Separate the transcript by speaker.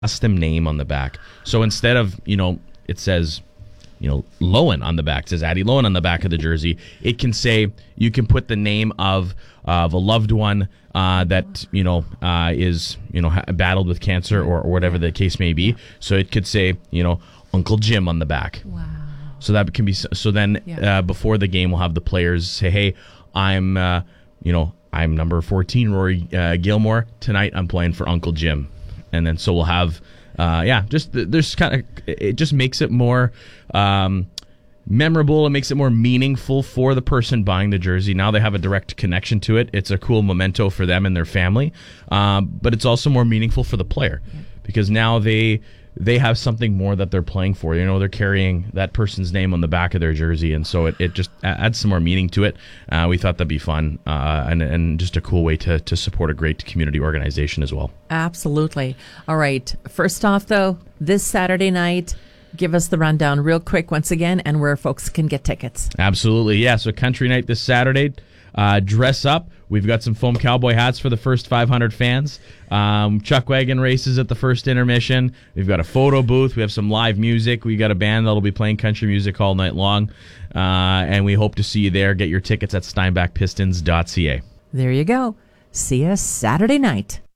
Speaker 1: custom name on the back. So instead of, it says, Lowen on the back, it says Addie Lowen on the back of the jersey, it can say, you can put the name of a loved one that, is, battled with cancer or whatever the case may be. So it could say, Uncle Jim on the back.
Speaker 2: Wow.
Speaker 1: So that can be, so then before the game, we'll have the players say, hey, I'm number 14, Rory Gilmore. Tonight I'm playing for Uncle Jim. And then so we'll have, there's kind of, it just makes it more memorable. It makes it more meaningful for the person buying the jersey. Now they have a direct connection to it. It's a cool memento for them and their family. But it's also more meaningful for the player because now they have something more that they're playing for. They're carrying that person's name on the back of their jersey, and so it just adds some more meaning to it. We thought that'd be fun and just a cool way to support a great community organization as well.
Speaker 2: Absolutely. All right. First off, though, this Saturday night, give us the rundown real quick once again and where folks can get tickets.
Speaker 1: Absolutely. Yeah, so Country Night this Saturday. Dress up. We've got some foam cowboy hats for the first 500 fans. Chuck wagon races at the first intermission. We've got a photo booth. We have some live music. We got a band that'll be playing country music all night long. And we hope to see you there. Get your tickets at steinbachpistons.ca.
Speaker 2: There you go. See us Saturday night.